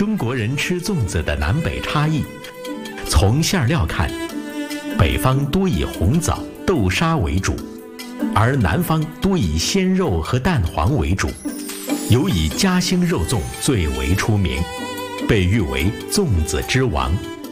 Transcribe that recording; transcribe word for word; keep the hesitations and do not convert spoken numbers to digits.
中国人吃粽子的南北差异。从馅料看，北方多以红枣、豆沙为主，而南方多以鲜肉和蛋黄为主，尤以夹心肉粽最为出名，被誉为粽子之王。